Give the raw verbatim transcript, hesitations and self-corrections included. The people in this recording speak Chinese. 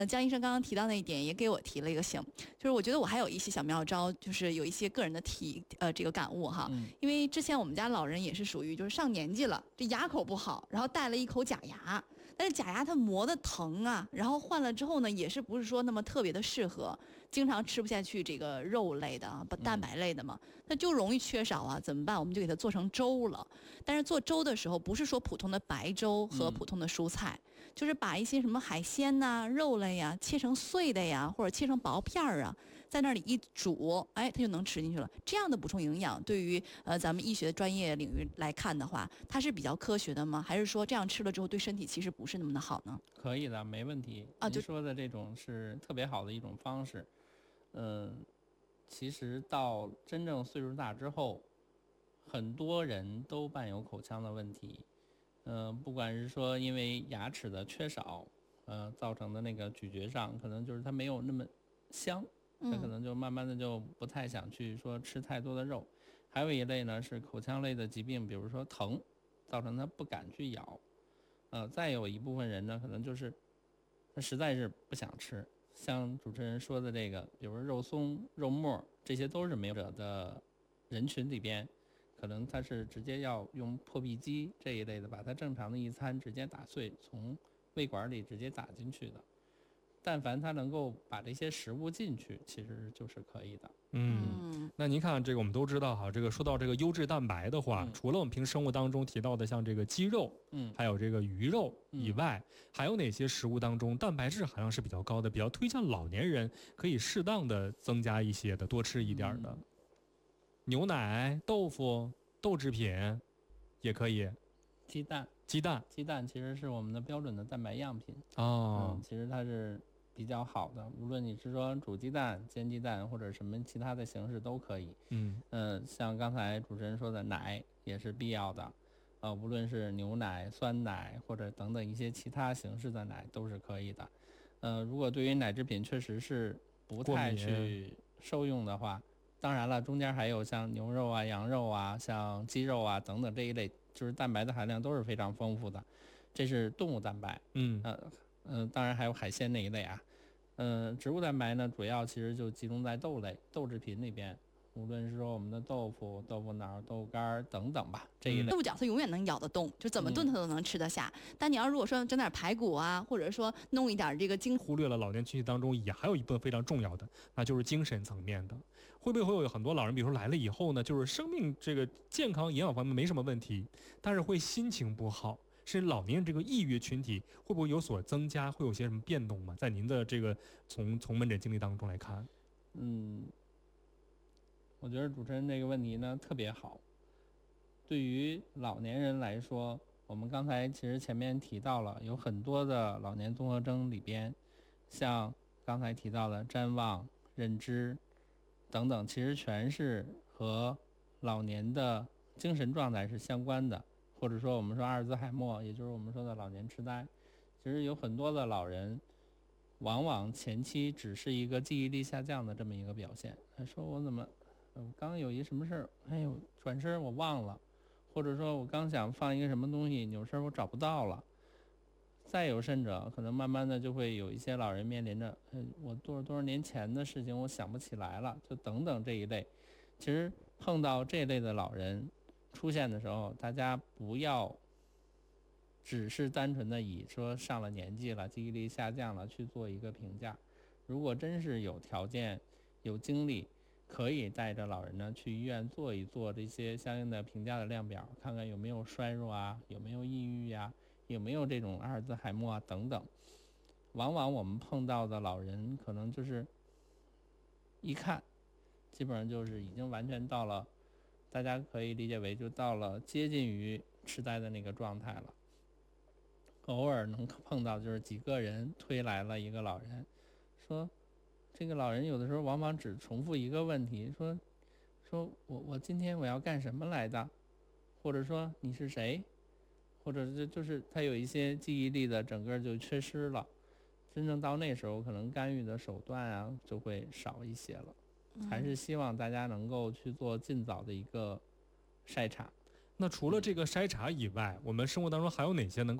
呃，江医生刚刚提到那一点，也给我提了一个醒，就是我觉得我还有一些小妙招，就是有一些个人的体呃这个感悟哈。 嗯、 因为之前我们家老人也是属于就是上年纪了，这牙口不好，然后戴了一口假牙，但是假牙它磨的疼啊，然后换了之后呢，也是不是说那么特别的适合，经常吃不下去这个肉类的啊，蛋白类的嘛，那就容易缺少啊，怎么办？我们就给它做成粥了。但是做粥的时候，不是说普通的白粥和普通的蔬菜，嗯、就是把一些什么海鲜呐、啊、肉类呀、啊、切成碎的呀，或者切成薄片儿啊，在那里一煮，哎，它就能吃进去了。这样的补充营养，对于呃咱们医学专业领域来看的话，它是比较科学的吗？还是说这样吃了之后对身体其实不是那么的好呢？ 可以的，没问题。啊，您说的这种是特别好的一种方式。嗯、呃，其实到真正岁数大之后，很多人都伴有口腔的问题。嗯、呃，不管是说因为牙齿的缺少，呃，造成的那个咀嚼上，可能就是它没有那么香，它可能就慢慢的就不太想去说吃太多的肉。还有一类呢是口腔类的疾病，比如说疼，造成他不敢去咬。呃，再有一部分人呢，可能就是他实在是不想吃。像主持人说的这个，比如肉松、肉末，这些都是没有者的人群里边，可能他是直接要用破壁机这一类的，把它正常的一餐直接打碎，从胃管里直接打进去的。但凡它能够把这些食物进去，其实就是可以的。 嗯，那您看这个，我们都知道哈，这个说到这个优质蛋白的话，嗯、除了我们平时生活当中提到的像这个鸡肉，嗯，还有这个鱼肉以外，嗯、还有哪些食物当中蛋白质含量是比较高的，比较推荐老年人可以适当的增加一些的，多吃一点的？嗯、牛奶、豆腐、豆制品也可以。 鸡蛋， 鸡蛋， 鸡蛋其实是我们的标准的蛋白样品哦、 嗯，其实它是比较好的，无论你是说煮鸡蛋、煎鸡蛋或者什么其他的形式都可以。 嗯， 呃，像刚才主持人说的，奶也是必要的，呃，无论是牛奶、酸奶或者等等一些其他形式的奶都是可以的。呃，如果对于奶制品确实是不太去受用的话，当然了，中间还有像牛肉啊、羊肉啊、像鸡肉啊等等这一类，就是蛋白的含量都是非常丰富的，这是动物蛋白。 嗯， 呃。嗯、呃，当然还有海鲜那一类啊。嗯、呃，植物蛋白呢，主要其实就集中在豆类、豆制品里边，无论是说我们的豆腐、豆腐脑、豆干等等吧，这一类。 豆腐饺它永远能咬得动，就怎么炖它都能吃得下。嗯、但你要如果说整点排骨啊，或者说弄一点这个精， 忽略了老年群体当中也还有一部分非常重要的，那就是精神层面的。会不会会有很多老人，比如说来了以后呢，就是生命这个健康营养方面没什么问题，但是会心情不好。是老年人这个抑郁群体会不会有所增加，会有些什么变动吗？在您的这个从从门诊经历当中来看， 嗯，我觉得主持人这个问题呢特别好。对于老年人来说，我们刚才其实前面提到了，有很多的老年综合征里边，像刚才提到的谵妄、认知等等，其实全是和老年的精神状态是相关的。或者说我们说阿尔兹海默，也就是我们说的老年痴呆，其实有很多的老人往往前期只是一个记忆力下降的这么一个表现。他说我怎么我刚有一什么事儿，哎呦转身我忘了，或者说我刚想放一个什么东西，扭身我找不到了。再有甚者，可能慢慢的就会有一些老人面临着，哎，我多少多少年前的事情我想不起来了，就等等这一类。其实碰到这类的老人出现的时候，大家不要只是单纯的以说上了年纪了，记忆力下降了去做一个评价。如果真是有条件、有精力，可以带着老人呢去医院做一做这些相应的评价的量表，看看有没有衰弱啊，有没有抑郁呀、啊，有没有这种阿尔兹海默啊等等。往往我们碰到的老人可能就是一看，基本上就是已经完全到了。大家可以理解为就到了接近于痴呆的那个状态了。偶尔能碰到就是几个人推来了一个老人，说这个老人有的时候往往只重复一个问题，说说我我今天我要干什么来的，或者说你是谁，或者就就是他有一些记忆力的整个就缺失了。真正到那时候可能干预的手段啊就会少一些了。还是希望大家能够去做尽早的一个筛查。 那除了这个筛查以外，我们生活当中还有哪些能够